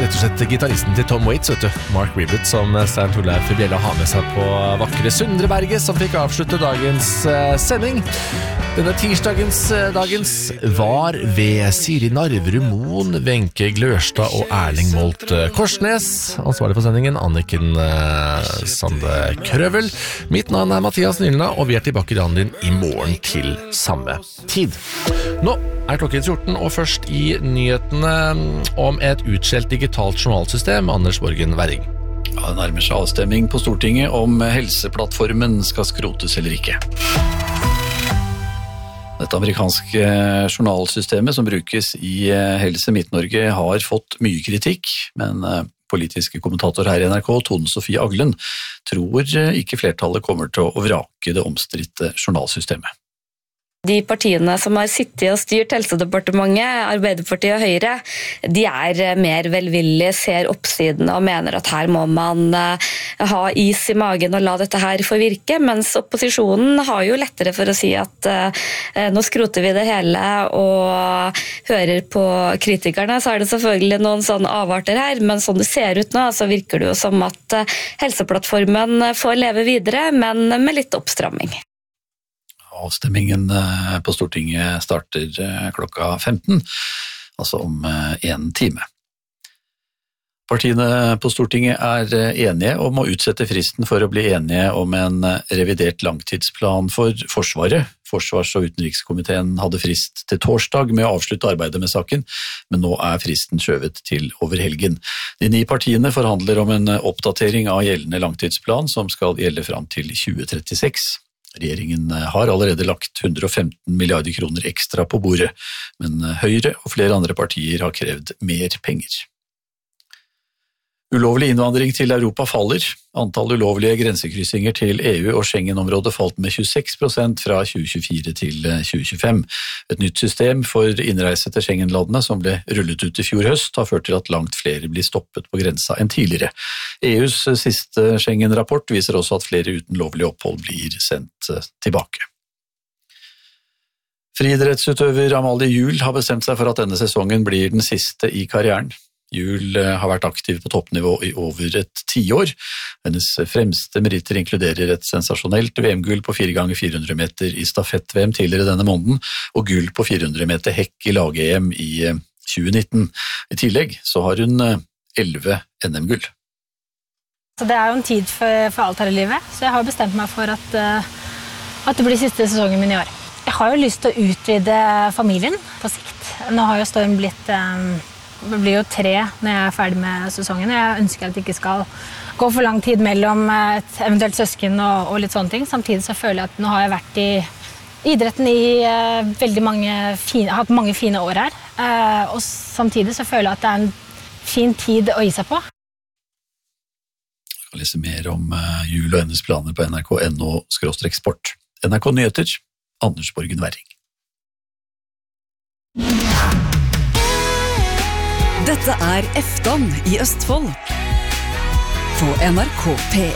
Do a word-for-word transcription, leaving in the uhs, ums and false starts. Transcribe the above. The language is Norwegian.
rett og slett gitaristen til Tom Waits, vet du, Mark Ribot, som Stein Torleif Bjella har med seg på vakre Sundreberget, som fikk avslutte dagens uh, sending. Denne tirsdagens uh, dagens var ved Siri Narverum Moen, Wenche Glørstad og Erling Molt uh, Korsnes. Ansvarlig for sendingen, Anniken uh, Sande Krøvel. Mitt navn er Mathias Nylna, og vi er tilbake i dagen din i morgen til samme tid. Nå er klokken fjorten, og først i nyhetene om et utskjelt digitalt journalsystem, Anders Borgen Werring. Ja, det nærmer seg avstemming på Stortinget om helseplattformen skal skrotes eller ikke. Dette amerikanske journalsystemet som brukes i Helse Midt-Norge har fått mye kritikk, men politiske kommentator her i N R K, Tone Sofie Aglen, tror ikke flertallet kommer til å vrake det omstridte journalsystemet. De partiene som har sittet og styrt Helsedepartementet, Arbeiderpartiet og Høyre, de er mer velvillige, ser oppsiden og mener at her må man ha is i magen og la dette her få virke, mens opposisjonen har jo lettere for å si at uh, nå skroter vi det hele og hører på kritikerne, så er det selvfølgelig noen sånne avarter her, men sånn det ser ut nå, så virker det jo som at uh, Helseplattformen får leve videre, men med litt oppstramming. Avstemmingen på Stortinget starter klokka femten, altså om en time. Partiene på Stortinget er enige om å utsette fristen for å bli enige om en revidert langtidsplan for Forsvaret. Forsvars- og utenrikskomiteen hadde frist til torsdag med å avslutte arbeidet med saken, men nå er fristen skjøvet til over helgen. De ni partiene forhandler om en oppdatering av gjeldende langtidsplan som skal gjelde fram til tjue trettiseks. Regjeringen har allerede lagt hundre og femten milliarder kroner ekstra på bordet, men Høyre og flere andre partier har krevd mer penger. Ulovlig innvandring til Europa faller. Antall ulovlige grensekryssinger til E U og Schengen-området falt med tjueseks prosent fra tjue tjuefire til tjue tjuefem. Et nytt system for innreise til Schengen-landene som ble rullet ut i fjor høst har ført til at langt flere blir stoppet på grensa enn tidligere. E U's siste Schengen-rapport viser også at flere uten lovlig opphold blir sendt tilbake. Friidrettsutøver Amalie Juel har bestemt seg for at denne sesongen blir den siste i karrieren. Juel har vært aktiv på toppnivå i over et tiår. Hennes fremste meritter inkluderer et sensasjonelt V M-gull på fire ganger fire hundre meter i stafett-V M tidligere denne måneden, og gull på fire hundre meter hekk i lag-E M i tjue nitten. I tillegg så har hun elleve N M-gull. Så det er jo en tid for, for alt her i livet, så jeg har bestemt meg for at, at det blir siste sesongen min i år. Jeg har jo lyst til å utvide familien på sikt. Nå har jo Storm blitt... Det blir jo tre når jeg er ferdig med sesongen. Jeg ønsker at det ikke skal gå for lang tid mellom et eventuelt søsken og, og litt sånne ting. Samtidig så føler jeg at nå har jeg vært i idretten i uh, veldig mange fine, hatt mange fine år her. Uh, og samtidig så føler jeg at det er en fin tid å gi seg på. Du kan lese mer om uh, Juel og hennes planer på N R K N O skråstrek sport. N R K Nyheter, Anders Borgen Werring. Dette er Efton i Østfold på N R K P